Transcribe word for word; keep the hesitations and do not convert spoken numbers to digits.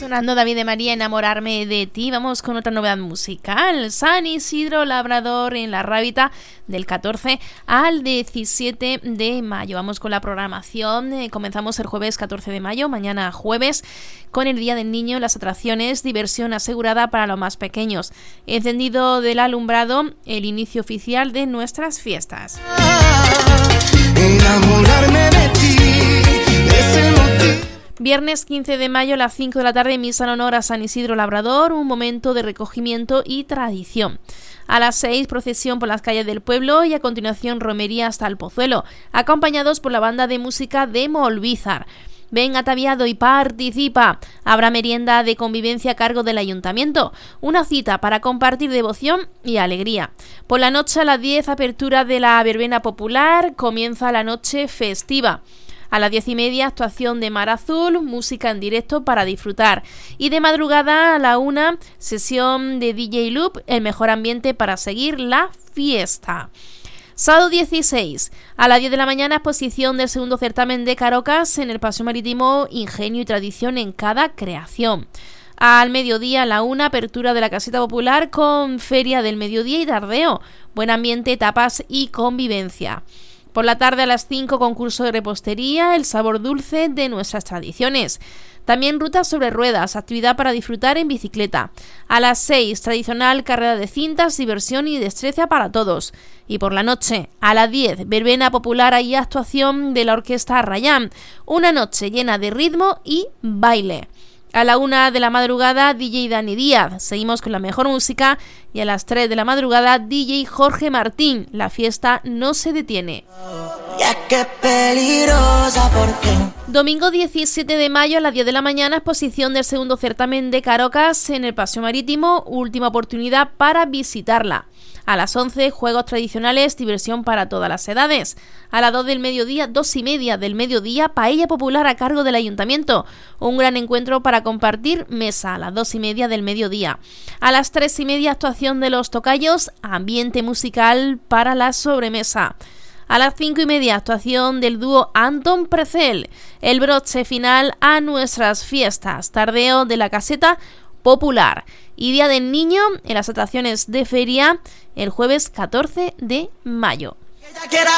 Sonando David de María, Enamorarme de ti. Vamos con otra novedad musical. San Isidro Labrador en la Rábita, del catorce al diecisiete de mayo. Vamos con la programación. Eh, comenzamos el jueves catorce de mayo, mañana jueves, con el Día del Niño, las atracciones, diversión asegurada para los más pequeños. Encendido del alumbrado, el inicio oficial de nuestras fiestas. Enamorarme de ti es el motivo. Viernes quince de mayo a las cinco de la tarde, misa en honor a San Isidro Labrador, un momento de recogimiento y tradición. A las seis, procesión por las calles del pueblo y a continuación romería hasta el Pozuelo, acompañados por la banda de música de Molvízar. Ven ataviado y participa. Habrá merienda de convivencia a cargo del ayuntamiento. Una cita para compartir devoción y alegría. Por la noche a las diez, apertura de la verbena popular. Comienza la noche festiva. A las diez y media, actuación de Mar Azul, música en directo para disfrutar. Y de madrugada a la una, sesión de D J Loop, el mejor ambiente para seguir la fiesta. Sábado dieciséis, a las diez de la mañana, exposición del segundo certamen de Carocas en el Paseo Marítimo, Ingenio y Tradición en cada creación. Al mediodía, a la una, apertura de la Caseta Popular con Feria del Mediodía y Tardeo. Buen ambiente, tapas y convivencia. Por la tarde a las cinco, concurso de repostería, el sabor dulce de nuestras tradiciones. También rutas sobre ruedas, actividad para disfrutar en bicicleta. A las seis, tradicional carrera de cintas, diversión y destreza para todos. Y por la noche, a las diez, verbena popular y actuación de la orquesta Rayán. Una noche llena de ritmo y baile. A la una de la madrugada, D J Dani Díaz. Seguimos con la mejor música. Y a las tres de la madrugada, D J Jorge Martín. La fiesta no se detiene. Ya qué peligrosa, porque... Domingo diecisiete de mayo a las diez de la mañana, exposición del segundo certamen de Carocas en el Paseo Marítimo. Última oportunidad para visitarla. A las once, juegos tradicionales, diversión para todas las edades. A las dos del mediodía, dos y media del mediodía, paella popular a cargo del ayuntamiento. Un gran encuentro para compartir mesa a las dos y media del mediodía. A las tres y media, actuación de los tocayos, ambiente musical para la sobremesa. A las cinco y media, actuación del dúo Anton Precel. El broche final a nuestras fiestas. Tardeo de la Caseta Popular. Y Día del Niño en las atracciones de feria el jueves catorce de mayo.